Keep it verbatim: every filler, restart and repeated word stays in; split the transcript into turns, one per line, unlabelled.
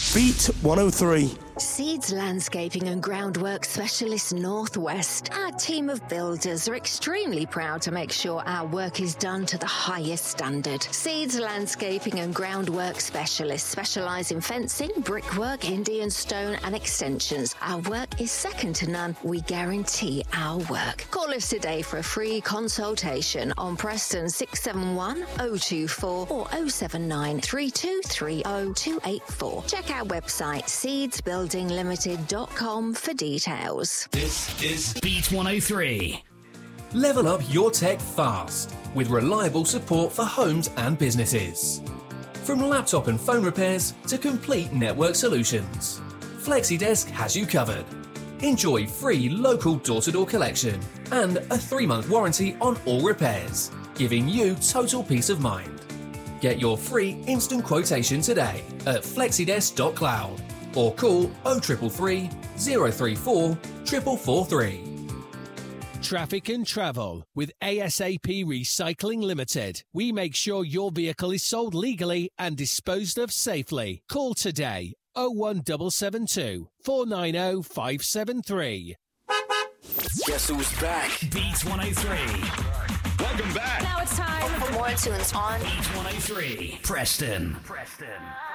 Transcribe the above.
Beat one oh three.
Seeds Landscaping and Groundwork Specialists Northwest. Our team of builders are extremely proud to make sure our work is done to the highest standard. Seeds Landscaping and Groundwork Specialists specialise in fencing, brickwork, Indian stone and extensions. Our work is second to none. We guarantee our work. Call us today for a free consultation on Preston six seven one, oh two four or oh seven nine, three two three oh, two eight four. Check our website, seeds building limited dot com for details.
This is Beat one oh three.
Level up your tech fast with reliable support for homes and businesses. From laptop and phone repairs to complete network solutions, FlexiDesk has you covered. Enjoy free local door-to-door collection and a three-month warranty on all repairs, giving you total peace of mind. Get your free instant quotation today at flexidesk dot cloud. Or call oh three three three, oh three four, four four four three.
Traffic and Travel with A S A P Recycling Limited. We make sure your vehicle is sold legally and disposed of safely. Call today oh one seven seven two, four nine oh, five seven three.
Guess who's back? Beat one oh three. Welcome back.
Now it's time for more tunes on
Beat one oh three. Preston. Preston.